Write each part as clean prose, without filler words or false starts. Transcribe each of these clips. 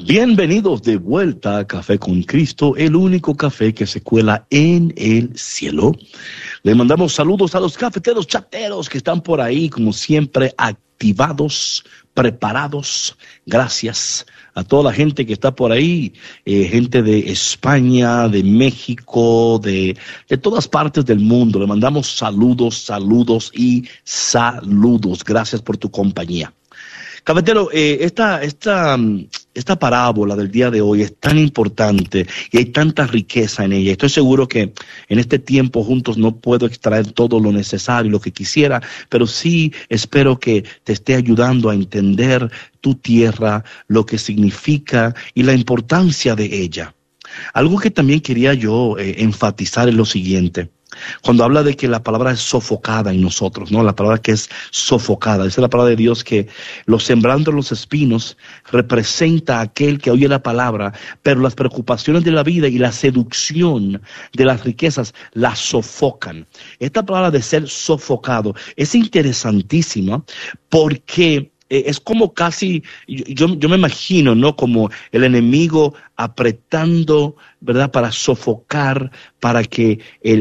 Bienvenidos de vuelta a Café con Cristo, el único café que se cuela en el cielo. Le mandamos saludos a los cafeteros chateros que están por ahí, como siempre, activados, preparados. Gracias a toda la gente que está por ahí, gente de España, de México, de todas partes del mundo. Le mandamos saludos y saludos. Gracias por tu compañía. Cafetero, esta parábola del día de hoy es tan importante y hay tanta riqueza en ella. Estoy seguro que en este tiempo juntos no puedo extraer todo lo necesario, lo que quisiera, pero sí espero que te esté ayudando a entender tu tierra, lo que significa y la importancia de ella. Algo que también quería yo enfatizar es lo siguiente. Cuando habla de que la palabra es sofocada en nosotros, ¿no? La palabra que es sofocada, esa es la palabra de Dios, que los sembrando los espinos representa a aquel que oye la palabra, pero las preocupaciones de la vida y la seducción de las riquezas la sofocan. Esta palabra de ser sofocado es interesantísima porque es como casi, yo me imagino, ¿no? Como el enemigo apretando, ¿verdad? Para sofocar, para que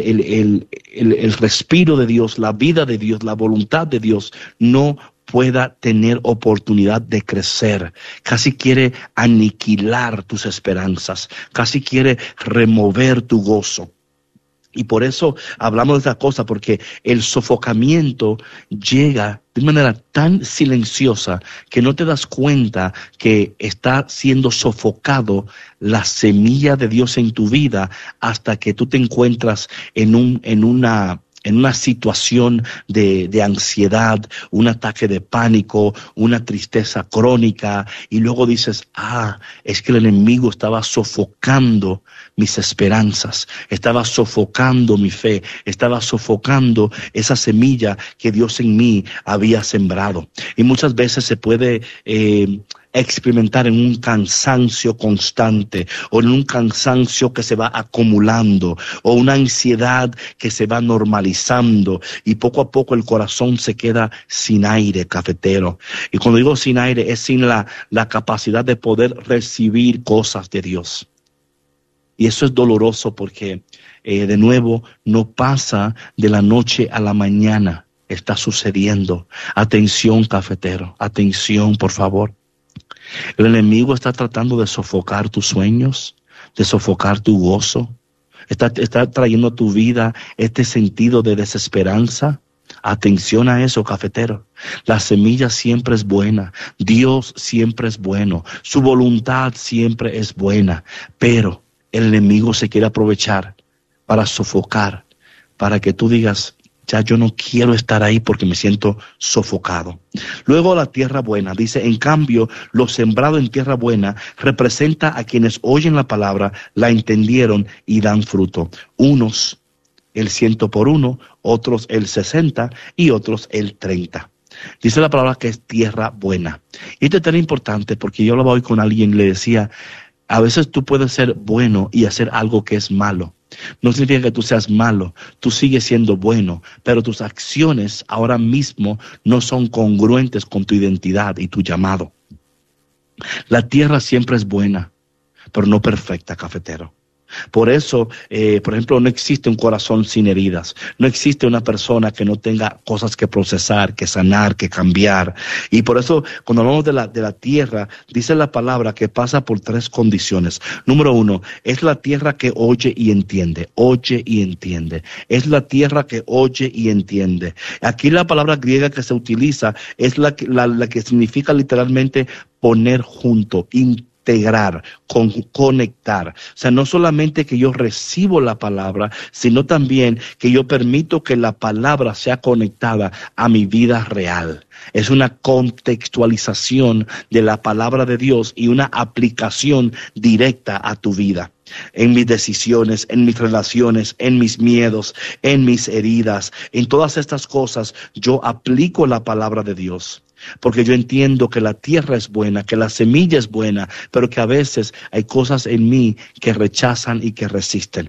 el respiro de Dios, la vida de Dios, la voluntad de Dios no pueda tener oportunidad de crecer. Casi quiere aniquilar tus esperanzas, casi quiere remover tu gozo. Y por eso hablamos de esta cosa, porque el sofocamiento llega de manera tan silenciosa que no te das cuenta que está siendo sofocado la semilla de Dios en tu vida hasta que tú te encuentras en una situación de ansiedad, un ataque de pánico, una tristeza crónica, y luego dices, es que el enemigo estaba sofocando mis esperanzas, estaba sofocando mi fe, estaba sofocando esa semilla que Dios en mí había sembrado. Y muchas veces se puede experimentar en un cansancio constante, o en un cansancio que se va acumulando, o una ansiedad que se va normalizando, y poco a poco el corazón se queda sin aire, cafetero. Y cuando digo sin aire, es sin la capacidad de poder recibir cosas de Dios. Y eso es doloroso porque, de nuevo, no pasa de la noche a la mañana. Está sucediendo. Atención, cafetero. Atención, por favor. El enemigo está tratando de sofocar tus sueños, de sofocar tu gozo. Está trayendo a tu vida este sentido de desesperanza. Atención a eso, cafetero. La semilla siempre es buena. Dios siempre es bueno. Su voluntad siempre es buena. Pero el enemigo se quiere aprovechar para sofocar, para que tú digas, ya yo no quiero estar ahí porque me siento sofocado. Luego la tierra buena, dice, en cambio, lo sembrado en tierra buena representa a quienes oyen la palabra, la entendieron y dan fruto. Unos el 100 por 1, otros el 60 y otros el 30. Dice la palabra que es tierra buena. Y esto es tan importante porque yo hablaba hoy con alguien y le decía, a veces tú puedes ser bueno y hacer algo que es malo. No significa que tú seas malo, tú sigues siendo bueno, pero tus acciones ahora mismo no son congruentes con tu identidad y tu llamado. La tierra siempre es buena, pero no perfecta, cafetero. Por eso, por ejemplo, no existe un corazón sin heridas. No existe una persona que no tenga cosas que procesar, que sanar, que cambiar. Y por eso, cuando hablamos de la tierra, dice la palabra que pasa por 3 condiciones. Número 1, es la tierra que oye y entiende. Oye y entiende. Es la tierra que oye y entiende. Aquí la palabra griega que se utiliza es la que significa literalmente poner junto, integrar, conectar. O sea, no solamente que yo recibo la palabra, sino también que yo permito que la palabra sea conectada a mi vida real. Es una contextualización de la palabra de Dios y una aplicación directa a tu vida. En mis decisiones, en mis relaciones, en mis miedos, en mis heridas, en todas estas cosas, yo aplico la palabra de Dios. Porque yo entiendo que la tierra es buena, que la semilla es buena, pero que a veces hay cosas en mí que rechazan y que resisten.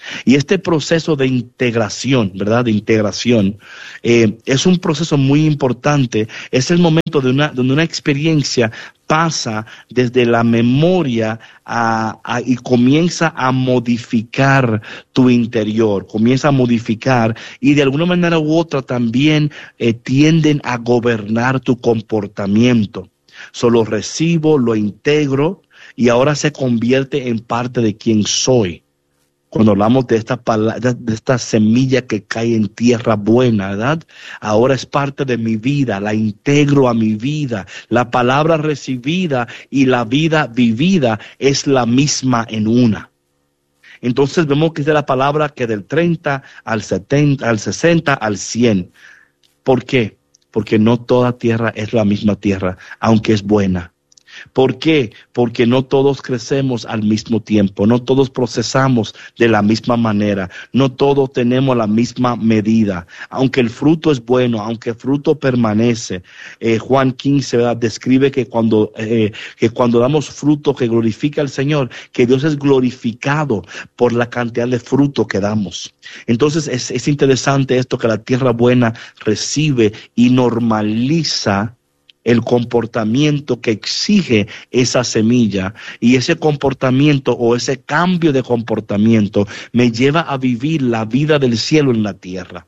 Y este proceso de integración, ¿verdad? De integración, es un proceso muy importante. Es el momento donde una experiencia pasa desde la memoria y comienza a modificar tu interior, comienza a modificar y de alguna manera u otra también tienden a gobernar tu comportamiento. Solo recibo, lo integro y ahora se convierte en parte de quien soy. Cuando hablamos de esta semilla que cae en tierra buena, ¿verdad? Ahora es parte de mi vida, la integro a mi vida. La palabra recibida y la vida vivida es la misma en una. Entonces vemos que es de la palabra que del 30 al 70, al 60, al 100. ¿Por qué? Porque no toda tierra es la misma tierra, aunque es buena. ¿Por qué? Porque no todos crecemos al mismo tiempo, no todos procesamos de la misma manera, no todos tenemos la misma medida. Aunque el fruto es bueno, aunque el fruto permanece, Juan 15, ¿verdad? Describe que cuando damos fruto que glorifica al Señor, que Dios es glorificado por la cantidad de fruto que damos. Entonces es interesante esto, que la tierra buena recibe y normaliza el comportamiento que exige esa semilla, y ese comportamiento o ese cambio de comportamiento me lleva a vivir la vida del cielo en la tierra.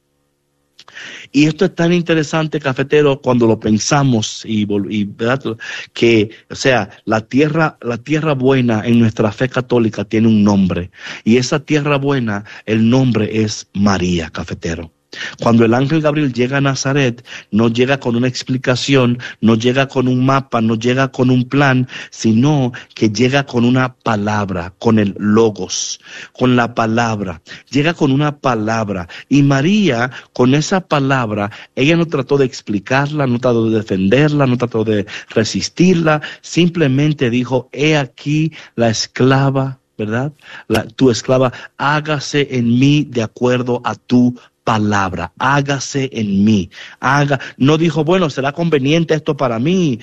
Y esto es tan interesante, cafetero, cuando lo pensamos y ¿verdad? Que, o sea, la tierra buena en nuestra fe católica tiene un nombre, y esa tierra buena, el nombre es María, cafetero. Cuando el ángel Gabriel llega a Nazaret, no llega con una explicación, no llega con un mapa, no llega con un plan, sino que llega con una palabra, con el logos, con la palabra. Llega con una palabra. Y María, con esa palabra, ella no trató de explicarla, no trató de defenderla, no trató de resistirla, simplemente dijo: he aquí la esclava, ¿verdad? Tu esclava, hágase en mí de acuerdo a tu palabra, hágase en mí. No dijo, bueno, será conveniente esto para mí.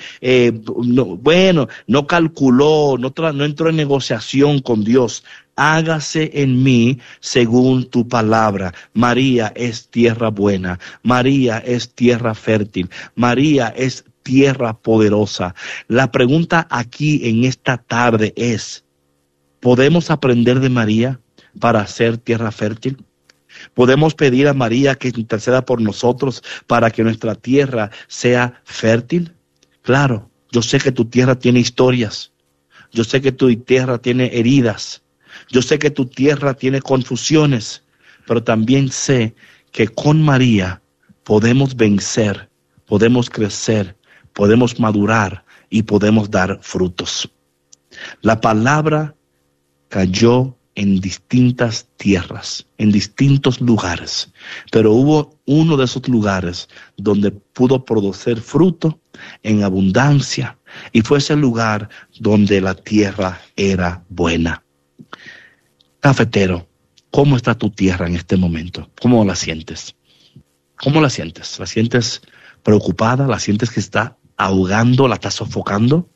No calculó, no entró en negociación con Dios. Hágase en mí según tu palabra. María es tierra buena. María es tierra fértil. María es tierra poderosa. La pregunta aquí en esta tarde es: ¿podemos aprender de María para ser tierra fértil? ¿Podemos pedir a María que interceda por nosotros para que nuestra tierra sea fértil? Claro, yo sé que tu tierra tiene historias. Yo sé que tu tierra tiene heridas. Yo sé que tu tierra tiene confusiones. Pero también sé que con María podemos vencer, podemos crecer, podemos madurar y podemos dar frutos. La palabra cayó en distintas tierras, en distintos lugares, pero hubo uno de esos lugares donde pudo producir fruto en abundancia, y fue ese lugar donde la tierra era buena. Cafetero, ¿cómo está tu tierra en este momento? ¿Cómo la sientes? ¿Cómo la sientes? ¿La sientes preocupada? ¿La sientes que está ahogando, la está sofocando?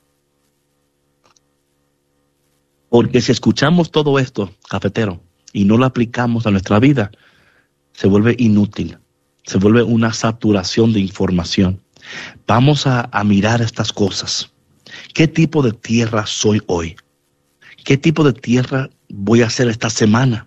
Porque si escuchamos todo esto, cafetero, y no lo aplicamos a nuestra vida, se vuelve inútil, se vuelve una saturación de información. Vamos a mirar estas cosas. ¿Qué tipo de tierra soy hoy? ¿Qué tipo de tierra voy a hacer esta semana?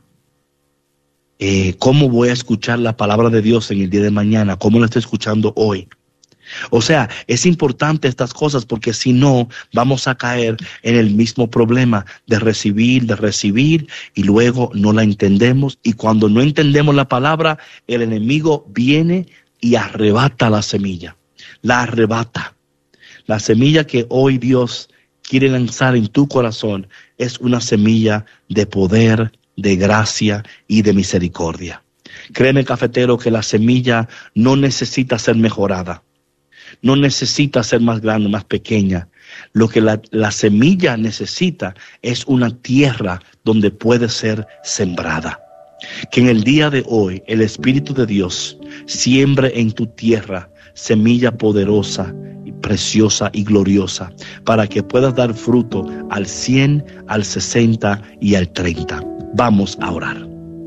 ¿Cómo voy a escuchar la palabra de Dios en el día de mañana? ¿Cómo la estoy escuchando hoy? O sea, es importante estas cosas, porque si no, vamos a caer en el mismo problema de recibir y luego no la entendemos. Y cuando no entendemos la palabra, el enemigo viene y arrebata la semilla. La arrebata. La semilla que hoy Dios quiere lanzar en tu corazón es una semilla de poder, de gracia y de misericordia. Créeme, cafetero, que la semilla no necesita ser mejorada. No necesita ser más grande, más pequeña. Lo que la semilla necesita es una tierra donde puede ser sembrada. Que en el día de hoy el Espíritu de Dios siembre en tu tierra semilla poderosa, y preciosa y gloriosa, para que puedas dar fruto al 100, al 60 y al 30. Vamos a orar.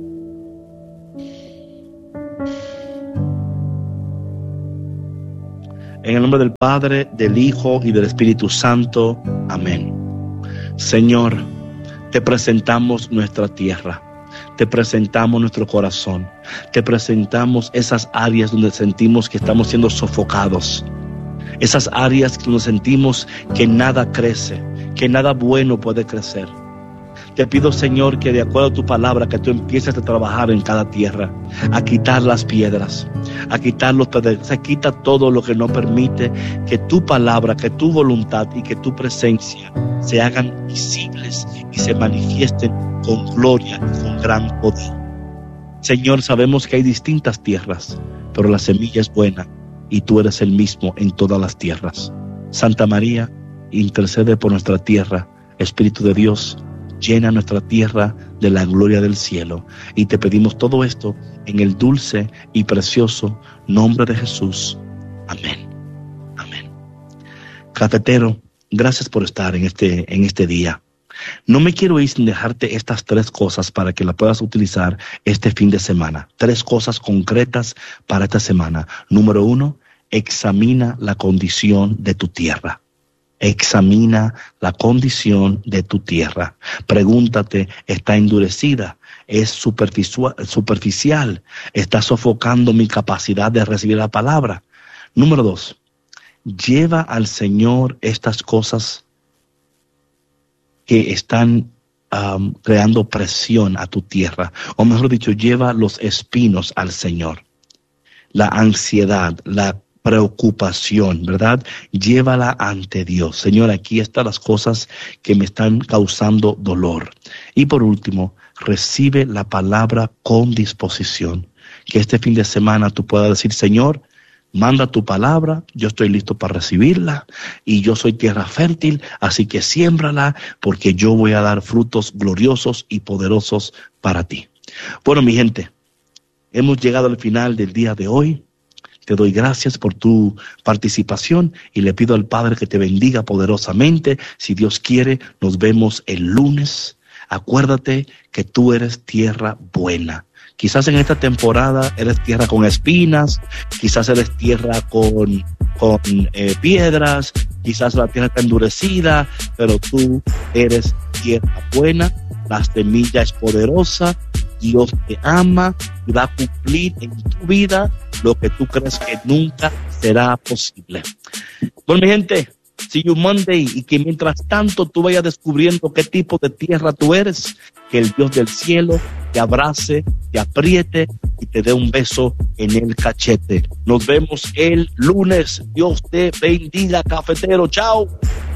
En el nombre del Padre, del Hijo y del Espíritu Santo. Amén. Señor, te presentamos nuestra tierra. Te presentamos nuestro corazón. Te presentamos esas áreas donde sentimos que estamos siendo sofocados. Esas áreas donde sentimos que nada crece, que nada bueno puede crecer. Te pido, Señor, que de acuerdo a tu palabra, que tú empieces a trabajar en cada tierra, a quitar las piedras, a quitar los pedregales, a quitar todo lo que no permite que tu palabra, que tu voluntad y que tu presencia se hagan visibles y se manifiesten con gloria y con gran poder. Señor, sabemos que hay distintas tierras, pero la semilla es buena y tú eres el mismo en todas las tierras. Santa María, intercede por nuestra tierra. Espíritu de Dios, llena nuestra tierra de la gloria del cielo. Y te pedimos todo esto en el dulce y precioso nombre de Jesús. Amén. Amén. Cafetero, gracias por estar en este día. No me quiero ir sin dejarte estas 3 cosas para que las puedas utilizar este fin de semana. 3 cosas concretas para esta semana. Número 1, examina la condición de tu tierra. Examina la condición de tu tierra. Pregúntate, ¿está endurecida? ¿Es superficial? ¿Está sofocando mi capacidad de recibir la palabra? Número 2, lleva al Señor estas cosas que están creando presión a tu tierra. O mejor dicho, lleva los espinos al Señor. La ansiedad, la preocupación, ¿verdad? Llévala ante Dios. Señor, aquí están las cosas que me están causando dolor. Y por último, recibe la palabra con disposición. Que este fin de semana tú puedas decir, Señor, manda tu palabra, yo estoy listo para recibirla y yo soy tierra fértil, así que siémbrala porque yo voy a dar frutos gloriosos y poderosos para ti. Bueno, mi gente, hemos llegado al final del día de hoy. Te doy gracias por tu participación y le pido al Padre que te bendiga poderosamente. Si Dios quiere, nos vemos el lunes. Acuérdate que tú eres tierra buena. Quizás en esta temporada eres tierra con espinas, quizás eres tierra con piedras, quizás la tierra está endurecida, pero tú eres tierra buena, la semilla es poderosa, Dios te ama y va a cumplir en tu vida lo que tú crees que nunca será posible. Bueno, mi gente, see you Monday, y que mientras tanto tú vayas descubriendo qué tipo de tierra tú eres, que el Dios del cielo te abrace, te apriete y te dé un beso en el cachete. Nos vemos el lunes. Dios te bendiga, cafetero. Chao.